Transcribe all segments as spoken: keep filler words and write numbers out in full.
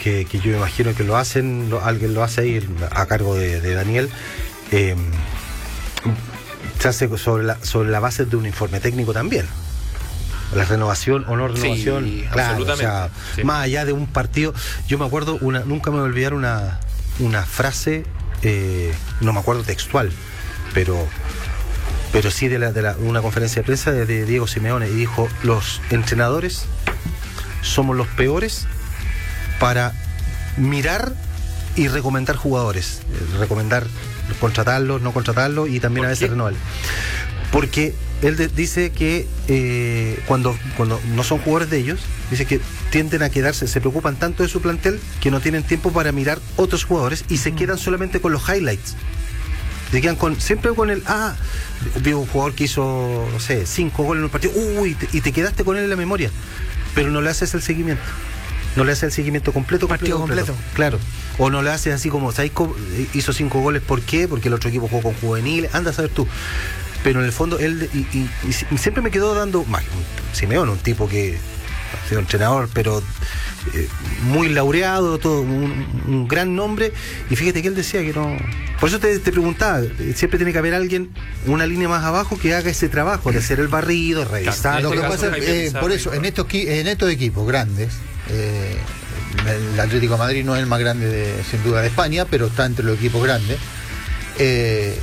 que, que yo imagino que lo hacen, lo, alguien lo hace ahí a cargo de, de Daniel, eh, se hace sobre la, sobre la base de un informe técnico también. La renovación o no renovación, sí, claro, absolutamente, o sea, sí. Más allá de un partido, yo me acuerdo, una, nunca me voy a olvidar una, una frase, eh, no me acuerdo textual, pero pero sí de, la, de la, una conferencia de prensa de, de Diego Simeone, y dijo: los entrenadores somos los peores para mirar y recomendar jugadores, eh, recomendar contratarlos, no contratarlos y también a veces renovar. Porque él de, dice que eh, cuando, cuando no son jugadores de ellos, dice que tienden a quedarse, se preocupan tanto de su plantel que no tienen tiempo para mirar otros jugadores y se quedan solamente con los highlights. Se quedan con, siempre con el, ah, vi un jugador que hizo, no sé, cinco goles en un partido, uy, uh, y, y te quedaste con él en la memoria, pero no le haces el seguimiento. No le haces el seguimiento completo, completo, completo. completo. Claro. O no le haces así como, ¿sabes cómo hizo cinco goles? ¿Por qué? Porque el otro equipo jugó con juveniles, anda a saber tú. Pero en el fondo él y, y, y siempre me quedó dando más, Simeone, un tipo que ha sido entrenador, pero eh, muy laureado, todo un, un gran nombre, y fíjate que él decía que no. Por eso te, te preguntaba, siempre tiene que haber alguien una línea más abajo que haga ese trabajo de hacer el barrido, revisar. Lo que pasa es eh, por eso en estos en estos equipos grandes, eh, el Atlético de Madrid no es el más grande de, sin duda de España, pero está entre los equipos grandes. Eh,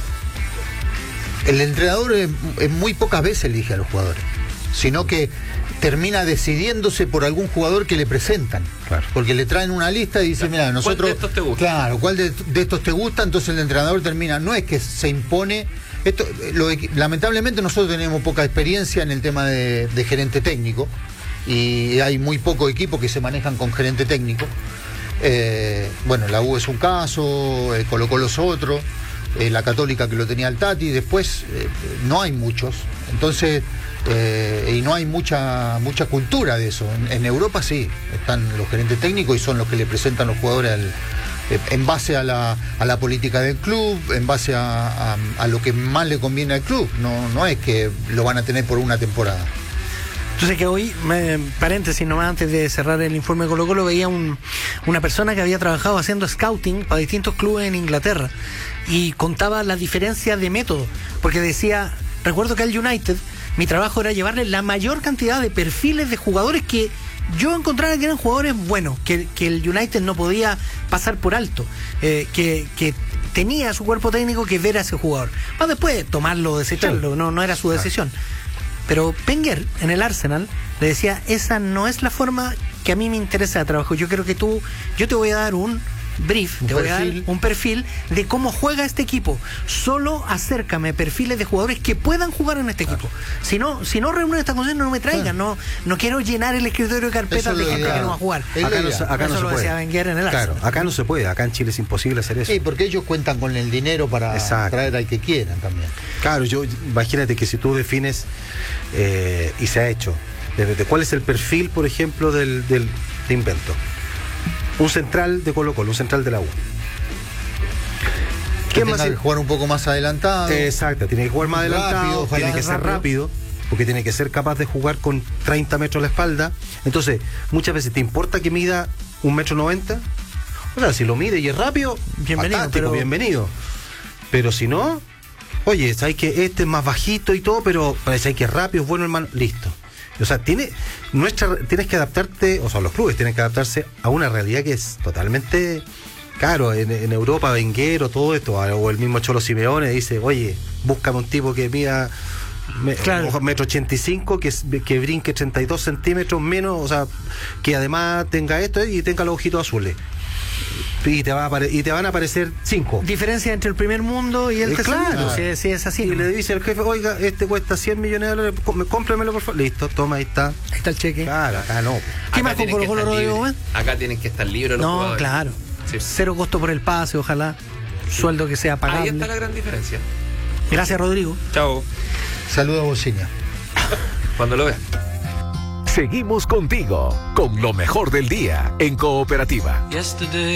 el entrenador es, es muy pocas veces elige a los jugadores, sino que termina decidiéndose por algún jugador que le presentan, claro. Porque le traen una lista y dice, mira, nosotros, ¿cuál de estos te gusta? Claro, ¿cuál de, de estos te gusta? Entonces el entrenador termina, no es que se impone. Esto, lo, lamentablemente nosotros tenemos poca experiencia en el tema de, de gerente técnico, y hay muy pocos equipos que se manejan con gerente técnico. Eh, bueno, la U es un caso, eh, Colo Colo es otro, eh, la Católica que lo tenía el Tati, después eh, no hay muchos, entonces eh, y no hay mucha mucha cultura de eso. En, en Europa sí, están los gerentes técnicos y son los que le presentan los jugadores al, eh, en base a la, a la política del club, en base a, a, a lo que más le conviene al club, no, no es que lo van a tener por una temporada. Entonces que hoy, me, paréntesis nomás antes de cerrar el informe de Colo Colo, veía un, una persona que había trabajado haciendo scouting para distintos clubes en Inglaterra y contaba la diferencia de método, porque decía, recuerdo que al United mi trabajo era llevarle la mayor cantidad de perfiles de jugadores que yo encontrara que eran jugadores buenos, que, que el United no podía pasar por alto, eh, que, que tenía su cuerpo técnico que ver a ese jugador, para después tomarlo o desecharlo, no, no era su decisión. Pero Wenger en el Arsenal le decía, esa no es la forma que a mí me interesa de trabajo. Yo creo que tú, yo te voy a dar un brief, un te perfil. voy a dar un perfil de cómo juega este equipo. Solo acércame perfiles de jugadores que puedan jugar en este claro. equipo. Si no, si no reúnen esta condición, no me traigan. Claro. No, no quiero llenar el escritorio de carpetas de gente que no va a jugar. Acá no, acá no se lo puede. Decía Wenger en el claro, Arsenal. acá no se puede. Acá en Chile es imposible hacer eso. Sí, porque ellos cuentan con el dinero para Exacto. traer al que quieran también. Claro, yo imagínate que si tú defines eh, y se ha hecho, de, de cuál es el perfil, por ejemplo, del, del de invento. Un central de Colo Colo, un central de la U. Que tenga que jugar un poco más adelantado. Exacto, tiene que jugar más adelantado, rápido, tiene que ser rápido. rápido, porque tiene que ser capaz de jugar con treinta metros a la espalda. Entonces, muchas veces te importa que mida un metro noventa. O sea, si lo mide y es rápido, bienvenido, pero... bienvenido. Pero si no, oye, sabes que este es más bajito y todo, pero parece que es rápido, es bueno, hermano, listo. O sea, tiene, nuestra, tienes que adaptarte, o sea, los clubes tienen que adaptarse a una realidad que es totalmente, claro, en, en Europa, Wenger o todo esto, o el mismo Cholo Simeone dice, oye, búscame un tipo que mida me, claro. metro ochenta y cinco, que, que brinque treinta y dos centímetros menos, o sea, que además tenga esto y tenga los ojitos azules. Y te, va a apare- y te van a aparecer cinco. Diferencia entre el primer mundo y el tercer claro. mundo. Si, si es así. Y le dice al jefe, oiga, este cuesta cien millones de dólares, cómpramelo por favor. Listo, toma, ahí está. Ahí está el cheque. Claro, acá no. ¿Qué acá más con Colo Colo, Rodrigo? Acá tienen que estar libres los no, jugadores. No, claro. Sí. Cero costo por el pase, ojalá. Sí. Sueldo que sea pagable. Ahí está la gran diferencia. Gracias, Rodrigo. Chao. Saludos a Bocina. Cuando lo vean. Seguimos contigo, con lo mejor del día en Cooperativa. Yesterday.